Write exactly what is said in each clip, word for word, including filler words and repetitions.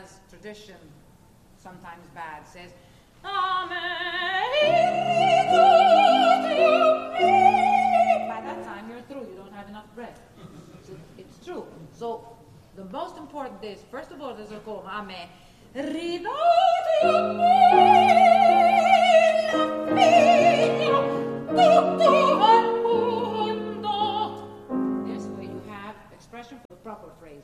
as tradition, sometimes bad, says, Amen. By that time, you're through. You don't have enough breath. So it's true. So the most important is, first of all, there's a call, Amen. This way you have expression for the proper phrasing.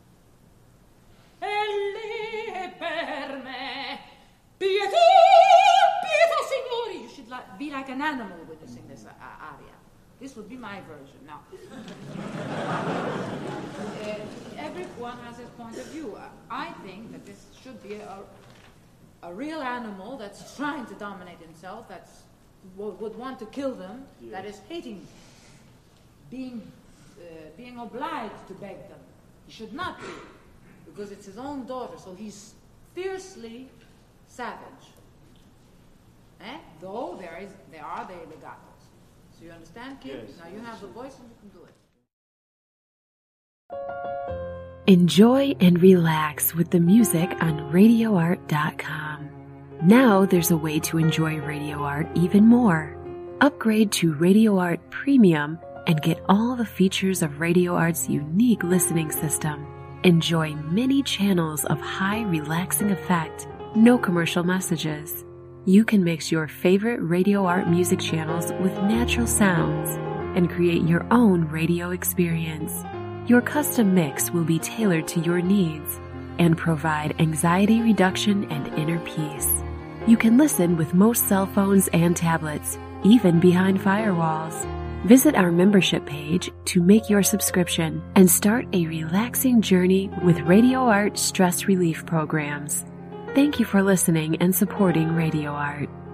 You should like, be like an animal when you sing this uh, aria. This would be my version. Now, uh, everyone has his point of view. I think that this should be a, a real animal that's trying to dominate himself, that's w- would want to kill them, yes. That is hating, being, uh, being obliged to beg them. He should not be, because it's his own daughter, so he's fiercely savage. Eh? Though there is, there are the legatos. So you understand, kid? Yes. Now you have the voice and you can do it. Enjoy and relax with the music on radio art dot com. Now there's a way to enjoy Radio Art even more. Upgrade to Radio Art Premium and get all the features of Radio Art's unique listening system. Enjoy many channels of high relaxing effect, no commercial messages. You can mix your favorite Radio Art music channels with natural sounds and create your own radio experience. Your custom mix will be tailored to your needs and provide anxiety reduction and inner peace. You can listen with most cell phones and tablets, even behind firewalls. Visit our membership page to make your subscription and start a relaxing journey with Radio Art stress relief programs. Thank you for listening and supporting Radio Art.